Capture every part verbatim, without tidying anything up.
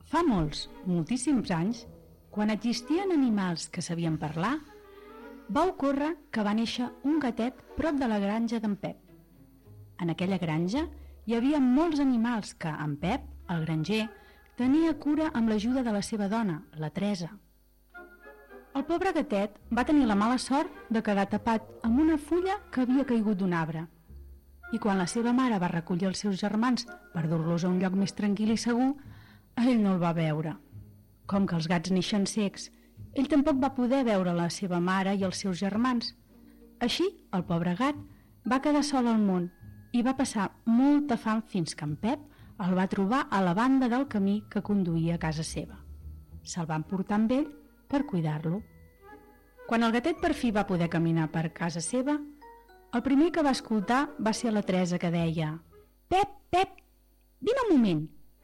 Fa molts, moltíssims anys, quan existien animals que sabien parlar, va ocórrer que va néixer un gatet prop de la granja d'en Pep. En aquella granja hi havia molts animals que en Pep, el granger, tenia cura amb l'ajuda de la seva dona, la Teresa. El pobre gatet va tenir la mala sort de quedar tapat amb una fulla que havia caigut d'un arbre. I quan la seva mare va recollir els seus germans per dur-los a un lloc més tranquil i segur, ell no el va veure. Com que els gats neixen cecs, ell tampoc va poder veure la seva mare i els seus germans. Així, el pobre gat va quedar sol al món i va passar molta fam fins que en Pep el va trobar a la banda del camí que conduïa a casa seva. Se'l van portar amb ell per cuidar-lo. Quan el gatet per fi va poder caminar per casa seva, el primer que va escoltar va ser la Teresa, que deia: «Pep, Pep, vine un moment!»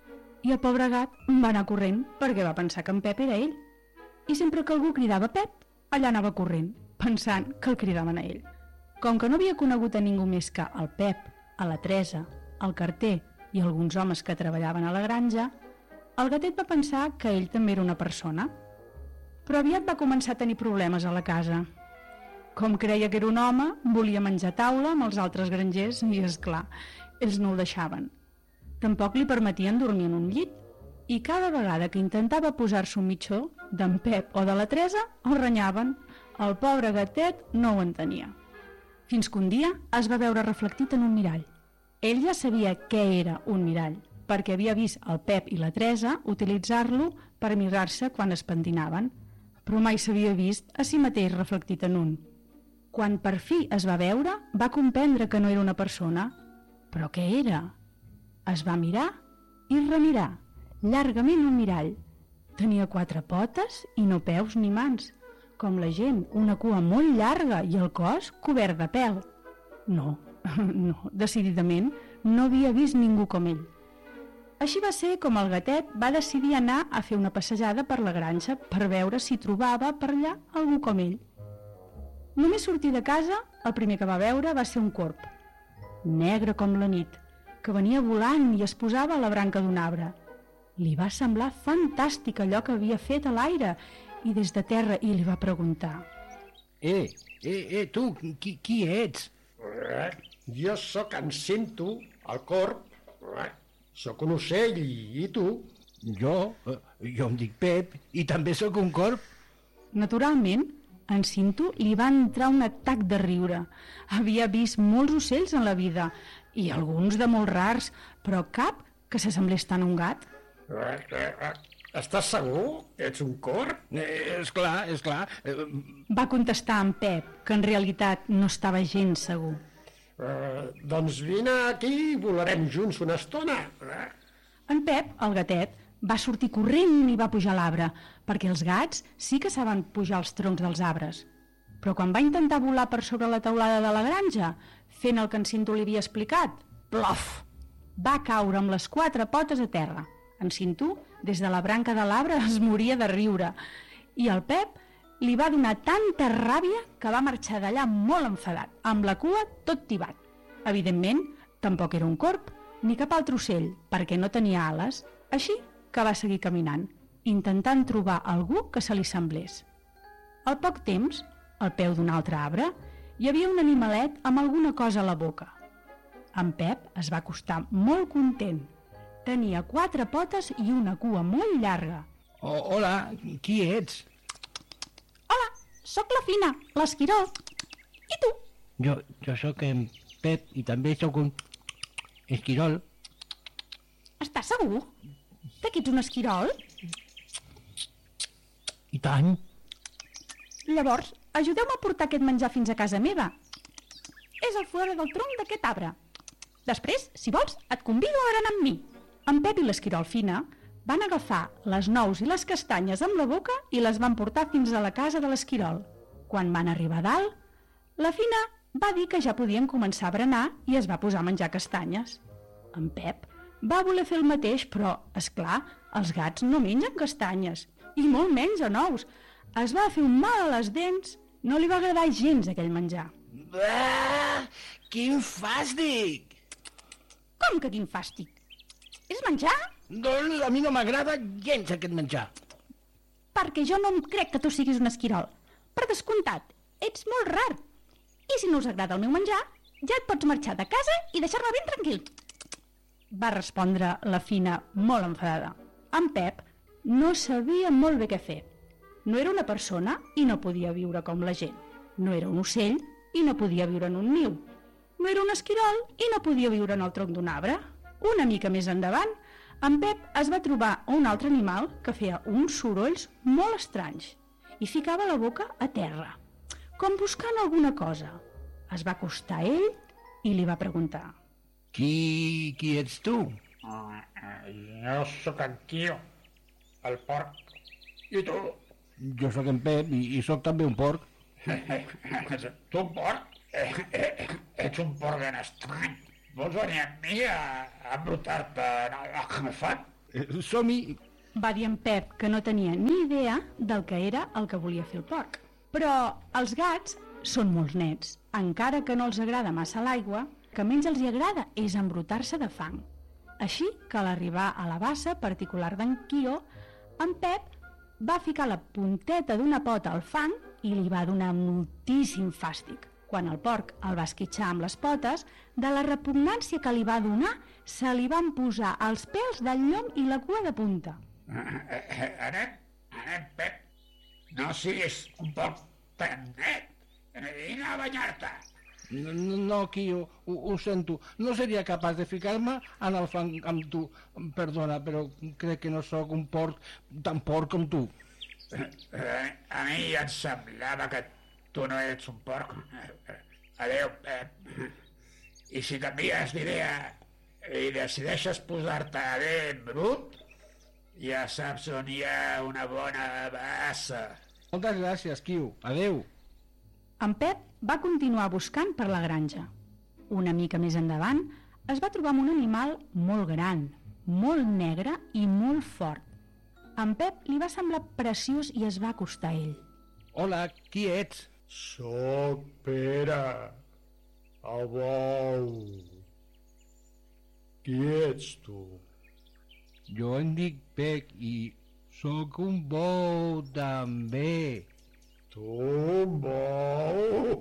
I el pobre gat va anar corrent perquè va pensar que en Pep era ell. I sempre que algú cridava Pep, allà anava corrent, pensant que el cridaven a ell. Com que no havia conegut a ningú més que el Pep, a la Teresa, el carter i alguns homes que treballaven a la granja, el gatet va pensar que ell també era una persona. Però aviat va començar a tenir problemes a la casa. Com creia que era un home, volia menjar a taula amb els altres grangers i, és clar, ells no el deixaven. Tampoc li permetien dormir en un llit i cada vegada que intentava posar-se un mitjó d'en Pep o de la Teresa el renyaven. El pobre gatet no ho entenia. Fins que un dia es va veure reflectit en un mirall. Ell ja sabia què era un mirall, perquè havia vist el Pep i la Teresa utilitzar-lo per mirar-se quan es pentinaven, però mai s'havia vist a si mateix reflectit en un. Quan per fi es va veure, va comprendre que no era una persona. Però què era? Es va mirar i remirar, llargament un mirall. Tenia quatre potes i no peus ni mans, com la gent, una cua molt llarga i el cos cobert de pèl. No, no, decididament no havia vist ningú com ell. Així va ser com el gatet va decidir anar a fer una passejada per la granja per veure si trobava per allà algú com ell. Només sortir de casa, el primer que va veure va ser un corb, negre com la nit, que venia volant i es posava a la branca d'un arbre. Li va semblar fantàstic allò que havia fet a l'aire i des de terra i li va preguntar: Eh, eh, eh, tu, qui, qui ets? Jo sóc en Cinto, el corb. Sóc un ocell, i tu? Jo, eh, jo em dic Pep i també sóc un corb. Naturalment, en Cinto li va entrar un atac de riure. Havia vist molts ocells en la vida i alguns de molt rars, però cap que s'assemblés tant a un gat. Estàs segur que ets un corb? Eh, és clar, és clar. Eh, Va contestar en Pep, que en realitat no estava gens segur. Uh, doncs vine aquí i volarem junts una estona. En Pep, el gatet, va sortir corrent i va pujar a l'arbre, perquè els gats sí que saben pujar als troncs dels arbres. Però quan va intentar volar per sobre la teulada de la granja, fent el que en Cinto li havia explicat, plof! Va caure amb les quatre potes a terra. En Cinto, des de la branca de l'arbre, es moria de riure. I el Pep li va donar tanta ràbia que va marxar d'allà molt enfadat, amb la cua tot tibat. Evidentment, tampoc era un corb, ni cap altre ocell, perquè no tenia ales, així que va seguir caminant, intentant trobar algú que se li semblés. Al poc temps, al peu d'un altre arbre, hi havia un animalet amb alguna cosa a la boca. En Pep es va acostar molt content. Tenia quatre potes i una cua molt llarga. Oh, hola, qui ets? Hola, sóc la Fina, l'esquirol. I tu? Jo, jo sóc en Pep i també sóc un esquirol. Estàs segur? De que ets un esquirol? I tant. Llavors, ajudeu-me a portar aquest menjar fins a casa meva. És al fora del tronc d'aquest arbre. Després, si vols, et convido a berenar amb mi. En Pep i l'esquirol Fina van agafar les nous i les castanyes amb la boca i les van portar fins a la casa de l'esquirol. Quan van arribar a dalt, la Fina va dir que ja podien començar a berenar i es va posar a menjar castanyes. En Pep va voler fer el mateix, però, és clar, els gats no mengen castanyes, i molt menys a nous. Es va fer un mal a les dents, no li va agradar gens aquell menjar. Ah, quin fàstic! Com que quin fàstic? És menjar? Doncs a mi no m'agrada gens aquest menjar. Perquè jo no em crec que tu siguis un esquirol. Per descomptat, ets molt rar. I si no us agrada el meu menjar, ja et pots marxar de casa i deixar-me ben tranquil. Va respondre la Fina molt enfadada. En Pep no sabia molt bé què fer. No era una persona i no podia viure com la gent. No era un ocell i no podia viure en un niu. No era un esquirol i no podia viure en el tronc d'un arbre. Una mica més endavant, en Pep es va trobar un altre animal que feia uns sorolls molt estranys i ficava la boca a terra, com buscant alguna cosa. Es va acostar a ell i li va preguntar: Qui, qui ets tu? Uh, jo sóc en Quio, el porc. I tu? Jo sóc en Pep i, i sóc també un porc. Tu un porc? Ets un porc ben estrany. Vols venir amb mi a, a embrutar-te en el fat? Eh, Som-hi. Va dir en Pep que no tenia ni idea del que era el que volia fer el porc. Però els gats són molt nets, encara que no els agrada massa l'aigua, que menys els hi agrada és embrutar-se de fang. Així que a l'arribar a la bassa particular d'en Quio, en Pep va ficar la punteta d'una pota al fang i li va donar moltíssim fàstic. Quan el porc el va esquitxar amb les potes, de la repugnància que li va donar, se li van posar els pèls del llom i la cua de punta. Anem, anem, Pep. No siguis un porc tan net. Vine a banyar-te. No, no, Quio, ho, ho sento. No seria capaç de ficar-me en el fang amb tu. Perdona, però crec que no sóc un porc tan porc com tu. A mi ja em semblava que tu no ets un porc. Adéu, Pep. I si canvies d'idea i decideixes posar-te ben brut, ja saps on hi ha una bona bassa. Moltes gràcies, Quio. Adéu. En Pep va continuar buscant per la granja. Una mica més endavant es va trobar amb un animal molt gran, molt negre i molt fort. En Pep li va semblar preciós i es va acostar a ell. Hola, qui ets? Soc Pere, el bou. Qui ets tu? Jo em dic Pec i sóc un bou també. Tu, un bou?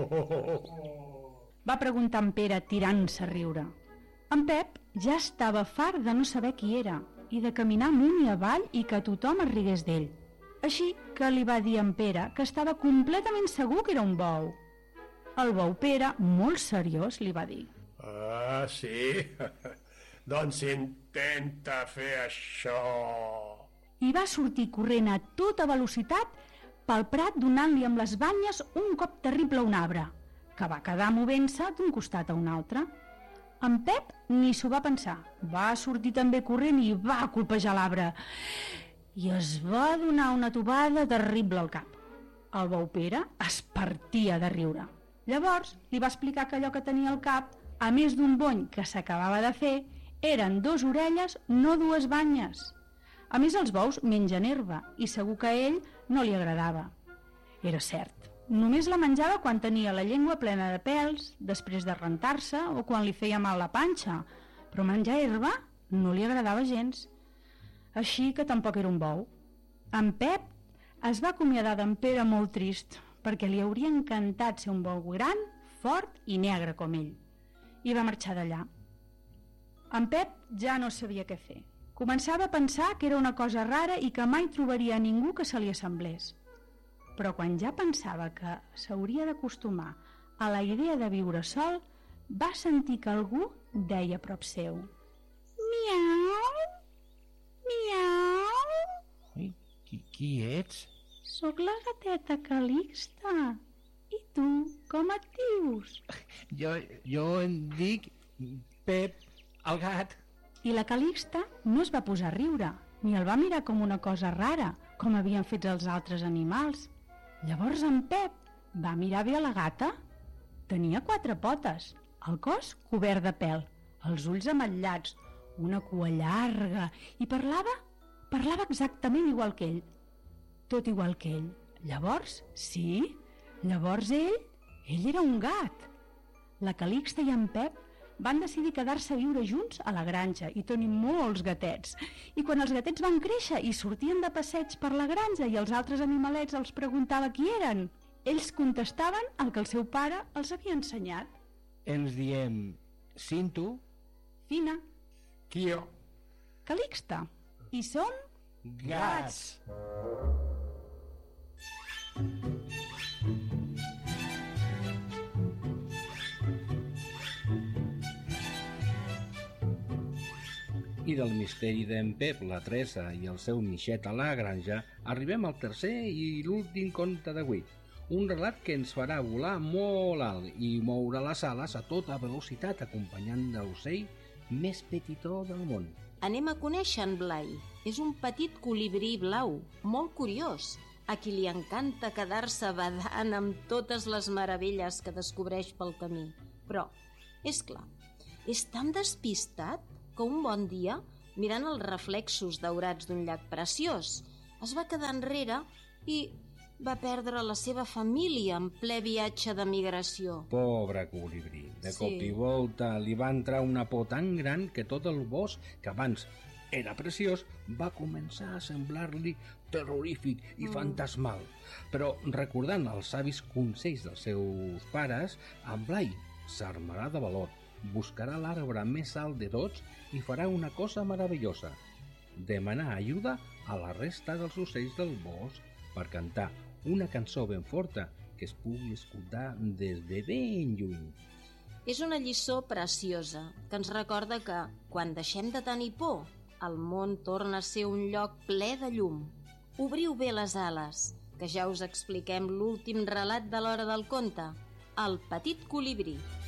Va preguntar en Pere tirant-se a riure. En Pep ja estava fart de no saber qui era i de caminar amunt i avall i que tothom es rigués d'ell. Així que li va dir a en Pere que estava completament segur que era un bou. El bou Pere, molt seriós, li va dir: Ah, sí? Doncs intenta fer això. I va sortir corrent a tota velocitat pel prat donant-li amb les banyes un cop terrible a un arbre, que va quedar movent-se d'un costat a un altre. En Pep ni s'ho va pensar. Va sortir també corrent i va colpejar l'arbre. I es va donar una tobada terrible al cap. El bou Pere es partia de riure. Llavors li va explicar que allò que tenia al cap, a més d'un bony que s'acabava de fer, eren dos orelles, no dues banyes. A més, els bous mengen herba i segur que a ell no li agradava. Era cert, només la menjava quan tenia la llengua plena de pèls, després de rentar-se o quan li feia mal la panxa, però menjar herba no li agradava gens. Així que tampoc era un bou. En Pep es va acomiadar d'en Pere molt trist, perquè li hauria encantat ser un bou gran, fort i negre com ell. I va marxar d'allà. En Pep ja no sabia què fer. Començava a pensar que era una cosa rara i que mai trobaria a ningú que se li assemblés. Però quan ja pensava que s'hauria d'acostumar a la idea de viure sol, va sentir que algú deia a prop seu: Miau, miau. Ui, qui, qui ets? Soc la gateta Calixta. I tu, com et dius? Jo, jo em dic Pep, el gat. I la Calixta no es va posar a riure, ni el va mirar com una cosa rara, com havien fet els altres animals. Llavors en Pep va mirar bé a la gata. Tenia quatre potes, el cos cobert de pèl, els ulls ametllats, una cua llarga, i parlava, parlava exactament igual que ell. Tot igual que ell. Llavors, sí, llavors ell, ell era un gat. La Calixta i en Pep van decidir quedar-se a viure junts a la granja i tenir molts gatets. I quan els gatets van créixer i sortien de passeig per la granja i els altres animalets els preguntava qui eren, ells contestaven el que el seu pare els havia ensenyat. Ens diem Cinto, Fina, Quio, Calixta. I som... Gats. I del misteri d'en Pep, la Teresa i el seu Mixet a la granja arribem al tercer i l'últim conte d'avui. Un relat que ens farà volar molt alt i moure les ales a tota velocitat acompanyant l'ocell més petitó del món. Anem a conèixer en Blai. És un petit colibrí blau, molt curiós, a qui li encanta quedar-se badant amb totes les meravelles que descobreix pel camí. Però, és clar, és tan despistat que un bon dia, mirant els reflexos daurats d'un llac preciós, es va quedar enrere i va perdre la seva família en ple viatge de migració. Pobre colibrí, de Sí. cop i volta li va entrar una por tan gran que tot el bosc, que abans era preciós, va començar a semblar-li terrorífic i mm. fantasmal. Però recordant els savis consells dels seus pares, en Blai s'armarà de valor, buscarà l'arbre més alt de tots i farà una cosa meravellosa: demanar ajuda a la resta dels ocells del bosc per cantar una cançó ben forta que es pugui escoltar des de ben lluny. És una lliçó preciosa que ens recorda que, quan deixem de tenir por, el món torna a ser un lloc ple de llum. Obriu bé les ales, que ja us expliquem l'últim relat de l'hora del conte, El petit colibrí.